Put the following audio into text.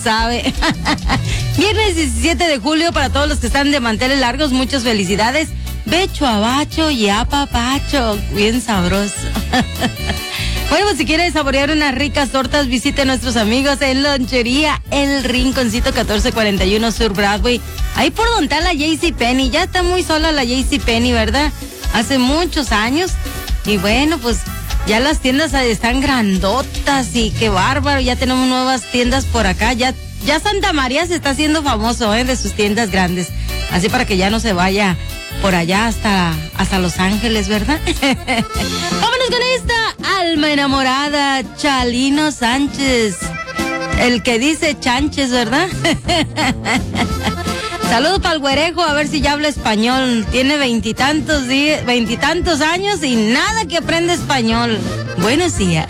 sabe. Viernes 17 de julio, para todos los que están de manteles largos, muchas felicidades. Becho abacho y apapacho, bien sabroso. Bueno, pues si quieres saborear unas ricas tortas, visite a nuestros amigos en Lonchería El Rinconcito, 1441 Sur Broadway. Ahí por donde está la JCPenney. Ya está muy sola la JCPenney, ¿verdad? Hace muchos años. Y bueno, pues ya las tiendas están grandotas y qué bárbaro. Ya tenemos nuevas tiendas por acá. Ya Santa María se está haciendo famoso, de sus tiendas grandes. Así para que ya no se vaya por allá hasta Los Ángeles, ¿verdad? Vámonos con esta alma enamorada, Chalino Sánchez. El que dice chanches, ¿verdad? Saludos para el güerejo, a ver si ya habla español. Tiene veintitantos años y nada que aprende español. Buenos días.